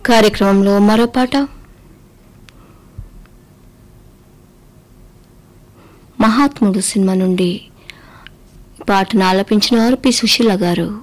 కార్యక్రమంలో మరో పాట మహాత్ముడు సినిమా నుండి పాటను ఆలపించిన వారు పి సుశీల గారు.